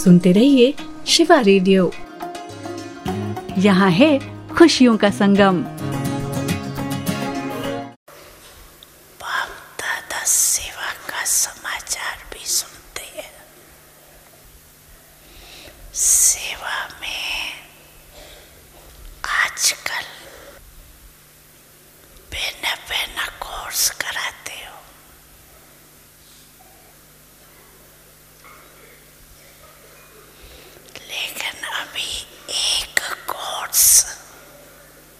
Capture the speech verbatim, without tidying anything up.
सुनते रहिए शिवा रेडियो। यहाँ है खुशियों का संगम।